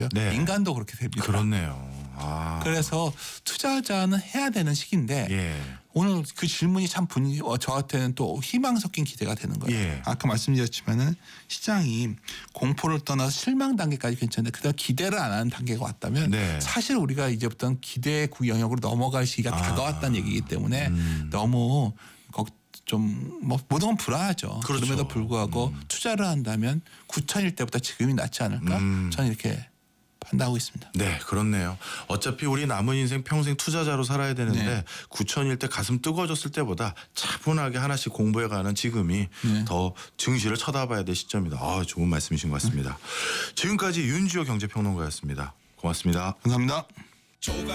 네. 인간도 그렇게 됩니다. 그렇네요. 아. 그래서 투자자는 해야 되는 시기인데 예. 오늘 그 질문이 참 저한테는 또 희망 섞인 기대가 되는 거예요. 예. 아까 말씀드렸지만은 시장이 공포를 떠나서 실망 단계까지 괜찮은데 그다음 기대를 안 하는 단계가 왔다면 네. 사실 우리가 이제부터는 기대 영역으로 넘어갈 시기가 다가왔다는 얘기이기 때문에 너무 좀 모든 건 불안하죠. 그렇죠. 그럼에도 불구하고 투자를 한다면 9천일 때보다 지금이 낫지 않을까? 저는 이렇게 판단하고 있습니다. 네, 그렇네요. 어차피 우리 남은 인생 평생 투자자로 살아야 되는데 네. 9천일 때 가슴 뜨거워졌을 때보다 차분하게 하나씩 공부해가는 지금이 네. 더 증시를 쳐다봐야 될 시점입니다. 아, 좋은 말씀이신 것 같습니다. 지금까지 윤지호 경제평론가였습니다. 고맙습니다. 감사합니다.